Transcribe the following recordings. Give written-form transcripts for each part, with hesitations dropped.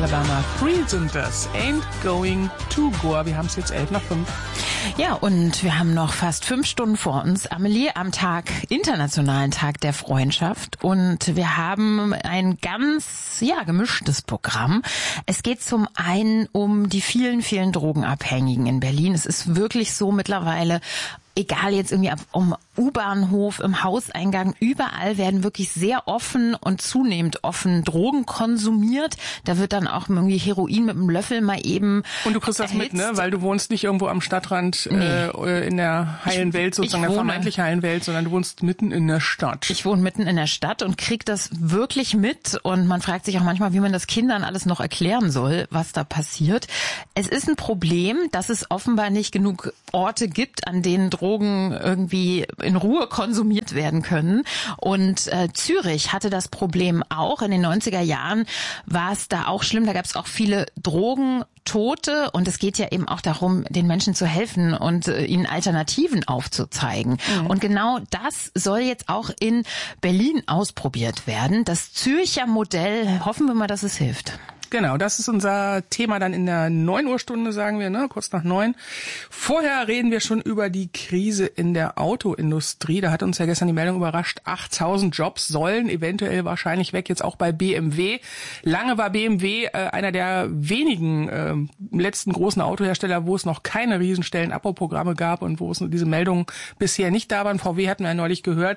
Alabama 3 sind das. Ain't going to Goa. Wir haben es jetzt 11:05. Ja, und wir haben noch fast 5 Stunden vor uns, Amelie, am internationalen Tag der Freundschaft. Und wir haben ein ganz, gemischtes Programm. Es geht zum einen um die vielen, vielen Drogenabhängigen in Berlin. Es ist wirklich so mittlerweile, egal jetzt irgendwie um U-Bahnhof, im Hauseingang, überall werden wirklich sehr offen und zunehmend offen Drogen konsumiert. Da wird dann auch irgendwie Heroin mit einem Löffel mal eben Und du kriegst das mit, ne? Weil du wohnst nicht irgendwo am Stadtrand in der heilen Welt, sozusagen der vermeintlich heilen Welt, sondern du wohnst mitten in der Stadt. Ich wohne mitten in der Stadt und krieg das wirklich mit. Und man fragt sich auch manchmal, wie man das Kindern alles noch erklären soll, was da passiert. Es ist ein Problem, dass es offenbar nicht genug Orte gibt, an denen Drogen irgendwie in Ruhe konsumiert werden können. Und Zürich hatte das Problem auch. In den 90er Jahren war es da auch schlimm. Da gab es auch viele Drogentote. Und es geht ja eben auch darum, den Menschen zu helfen und ihnen Alternativen aufzuzeigen. Mhm. Und genau das soll jetzt auch in Berlin ausprobiert werden. Das Zürcher Modell, hoffen wir mal, dass es hilft. Genau, das ist unser Thema dann in der 9 Uhr Stunde, sagen wir, ne, kurz nach 9. Vorher reden wir schon über die Krise in der Autoindustrie. Da hat uns ja gestern die Meldung überrascht, 8.000 Jobs sollen eventuell wahrscheinlich weg, jetzt auch bei BMW. Lange war BMW einer der wenigen letzten großen Autohersteller, wo es noch keine Riesenstellen-Abbauprogramme gab und wo es diese Meldungen bisher nicht da waren. VW hatten wir ja neulich gehört.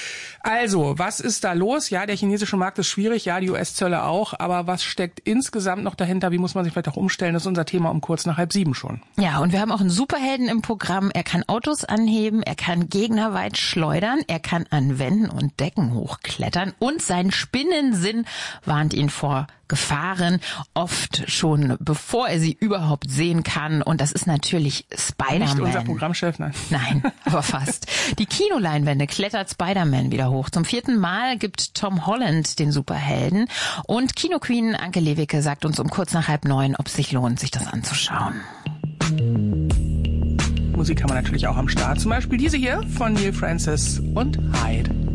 Also, was ist da los? Ja, der chinesische Markt ist schwierig, ja, die US-Zölle auch, aber was steckt insgesamt noch dahinter? Wie muss man sich vielleicht auch umstellen? Das ist unser Thema um kurz nach 6:30 schon. Ja, und wir haben auch einen Superhelden im Programm. Er kann Autos anheben, er kann Gegner weit schleudern, er kann an Wänden und Decken hochklettern und sein Spinnensinn warnt ihn vor Gefahren, oft schon bevor er sie überhaupt sehen kann. Und das ist natürlich Spider-Man. Nicht unser Programmchef, nein. Nein, aber fast. Die Kinoleinwände klettert Spider-Man wieder hoch. Zum 4. Mal gibt Tom Holland den Superhelden. Und Kinoqueen Anke Lewicke sagt uns um kurz nach 8:30, ob es sich lohnt, sich das anzuschauen. Musik haben wir natürlich auch am Start. Zum Beispiel diese hier von Neil Francis und Hyde.